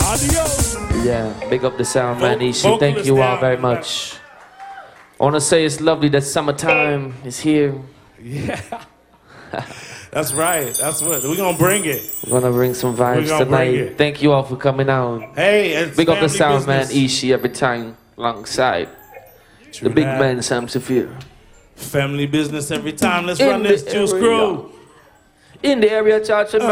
Adios. Yeah, big up the sound, man. Ishi, thank vocalist you all down, very man. much. I want to say it's lovely that summertime is here. Yeah. That's right. That's what we're gonna bring it. We're gonna bring some vibes gonna bring tonight. it. Thank you all for coming out. Hey, it's Big up the family sound, business. man. Ishi every time alongside True the big that. man Sam Saphir. Family business every time. Let's In run this the Juice area. Crew. In the area, Church.